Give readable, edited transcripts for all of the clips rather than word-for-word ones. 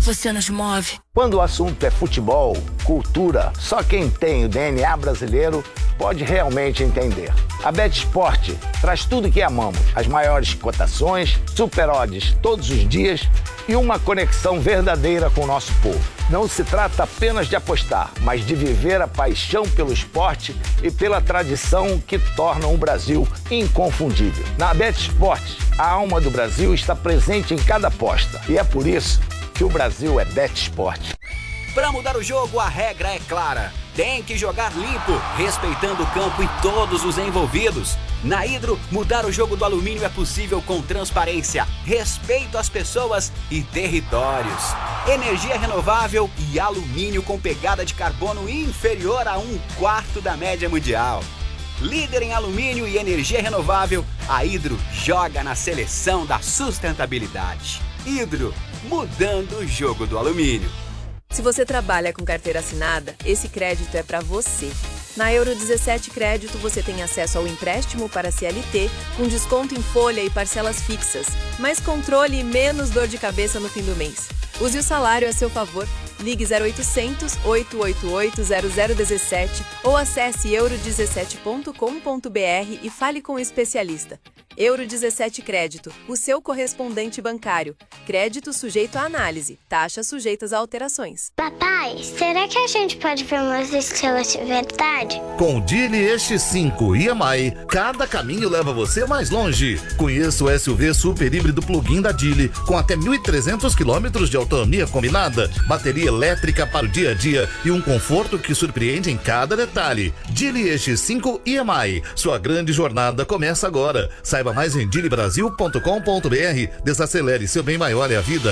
você nos move. Quando o assunto é futebol, cultura, só quem tem o DNA brasileiro pode realmente entender. A BetSport traz tudo que amamos, as maiores cotações, super odds todos os dias e uma conexão verdadeira com o nosso povo. Não se trata apenas de apostar, mas de viver a paixão pelo esporte e pela tradição que tornam o Brasil inconfundível. Na BetSport, a alma do Brasil está presente em cada aposta e é por isso que o Brasil é BetSport. Para mudar o jogo, a regra é clara. Tem que jogar limpo, respeitando o campo e todos os envolvidos. Na Hidro, mudar o jogo do alumínio é possível com transparência, respeito às pessoas e territórios. Energia renovável e alumínio com pegada de carbono inferior a 1/4 da média mundial. Líder em alumínio e energia renovável, a Hidro joga na seleção da sustentabilidade. Hidro, mudando o jogo do alumínio. Se você trabalha com carteira assinada, esse crédito é para você. Na Euro 17 Crédito, você tem acesso ao empréstimo para CLT, com desconto em folha e parcelas fixas, mais controle e menos dor de cabeça no fim do mês. Use o salário a seu favor. Ligue 0800 888 0017 ou acesse euro17.com.br e fale com o especialista. Euro 17 Crédito, o seu correspondente bancário. Crédito sujeito à análise. Taxas sujeitas a alterações. Papai, será que a gente pode ver umas estrelas de verdade? Com o Geely X5 EMI, cada caminho leva você mais longe. Conheça o SUV super híbrido plug-in da Geely, com até 1.300 km de autonomia combinada, bateria elétrica para o dia a dia e um conforto que surpreende em cada detalhe. Geely X5 EMI, sua grande jornada começa agora. Saiba mais em geelybrasil.com.br. Desacelere, seu bem maior é a vida.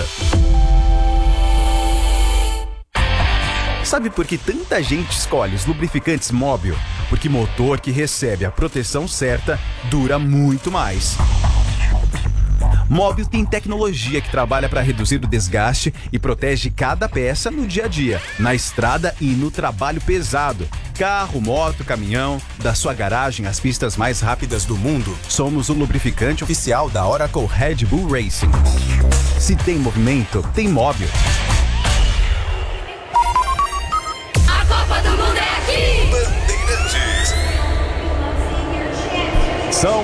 Sabe por que tanta gente escolhe os lubrificantes Móbil? Porque motor que recebe a proteção certa dura muito mais. Móbil tem tecnologia que trabalha para reduzir o desgaste e protege cada peça no dia a dia, na estrada e no trabalho pesado. Carro, moto, caminhão, da sua garagem às pistas mais rápidas do mundo, somos o lubrificante oficial da Oracle Red Bull Racing. Se tem movimento, tem Móbil. A Copa do Mundo é aqui! São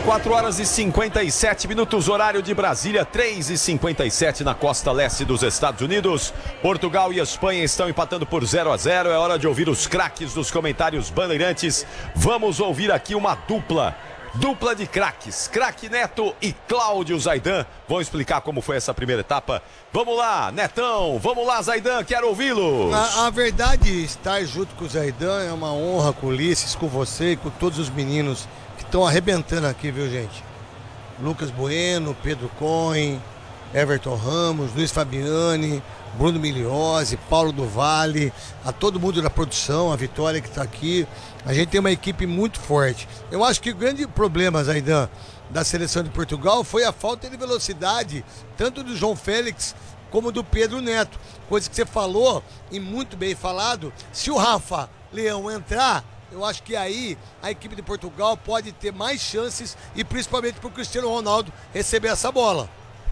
4h57, horário de Brasília, 3h57 na costa leste dos Estados Unidos. Portugal e Espanha estão empatando por 0-0. É hora de ouvir os craques dos comentários bandeirantes. Vamos ouvir aqui uma dupla de craques. Craque Neto e Cláudio Zaidan vão explicar como foi essa primeira etapa. Vamos lá, Netão. Vamos lá, Zaidan, quero ouvi-los. A verdade, estar junto com o Zaidan é uma honra, com o Ulisses, com você e com todos os meninos que estão arrebentando aqui, viu, gente? Lucas Bueno, Pedro Cohen, Everton Ramos, Luiz Fabiani, Bruno Migliozzi, Paulo do Vale, a todo mundo da produção, a Vitória que está aqui. A gente tem uma equipe muito forte. Eu acho que o grande problema, Zaidan, da seleção de Portugal foi a falta de velocidade, tanto do João Félix como do Pedro Neto. Coisa que você falou, e muito bem falado, se o Rafa Leão entrar, eu acho que aí a equipe de Portugal pode ter mais chances e principalmente para o Cristiano Ronaldo receber essa bola.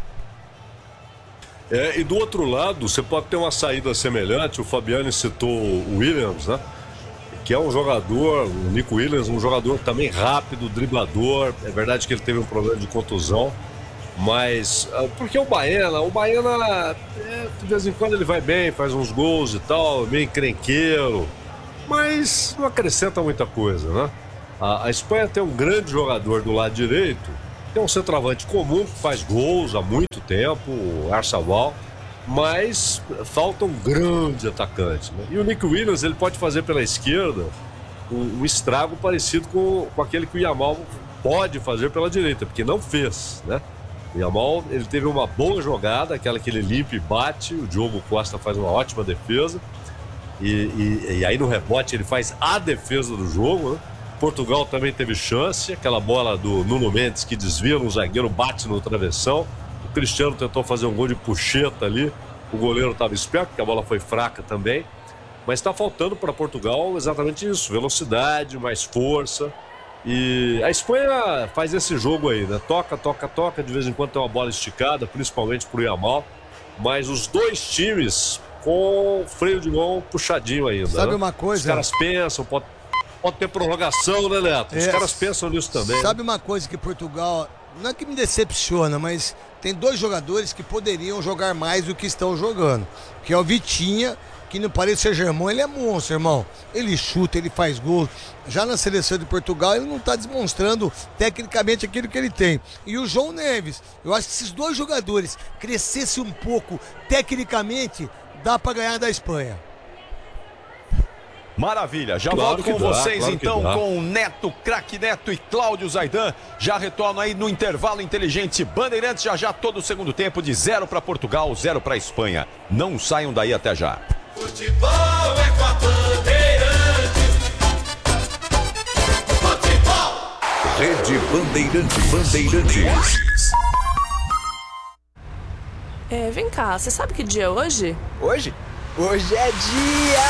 E do outro lado, você pode ter uma saída semelhante. O Fabiani citou o Williams, né? Que é um jogador, o Nico Williams, um jogador também rápido, driblador. É verdade que ele teve um problema de contusão, mas porque o Baena, de vez em quando ele vai bem, faz uns gols e tal, meio encrenqueiro, mas não acrescenta muita coisa, né? A Espanha tem um grande jogador do lado direito, que é um centroavante comum, que faz gols há muito tempo, o Arzabal, mas falta um grande atacante, né? E o Nick Williams, ele pode fazer pela esquerda um estrago parecido com aquele que o Yamal pode fazer pela direita, porque não fez, né? O Yamal, ele teve uma boa jogada, aquela que ele limpa e bate, o Diogo Costa faz uma ótima defesa, e aí no rebote ele faz a defesa do jogo, né? Portugal também teve chance, aquela bola do Nuno Mendes que desvia no zagueiro, bate no travessão. O Cristiano tentou fazer um gol de puxeta ali, o goleiro estava esperto, porque a bola foi fraca também. Mas está faltando para Portugal exatamente isso, velocidade, mais força. E a Espanha faz esse jogo aí, né? Toca, de vez em quando tem uma bola esticada, principalmente para o Yamal. mas os dois times com freio de mão puxadinho ainda. Sabe né? uma coisa? Os caras pensam, pode ter prorrogação, né, Neto? Os caras pensam nisso também. Sabe uma coisa que Portugal, não é que me decepciona, mas tem dois jogadores que poderiam jogar mais do que estão jogando, que é o Vitinha, que no Paris Saint-Germain ele é monstro, irmão. Ele chuta, ele faz gol. Já na seleção de Portugal ele não está demonstrando tecnicamente aquilo que ele tem. E o João Neves, eu acho que se esses dois jogadores crescessem um pouco tecnicamente, dá para ganhar da Espanha. Maravilha, já Claro volto com que dá, vocês claro que então dá. com o Neto, craque Neto e Cláudio Zaidan. Já retorno aí no intervalo inteligente Bandeirantes, já todo o segundo tempo de 0 para Portugal, 0 para Espanha. Não saiam daí até já. Futebol é com a Bandeirantes. Futebol. Rede Bandeirantes. Vem cá, você sabe que dia é hoje? Hoje? Hoje é dia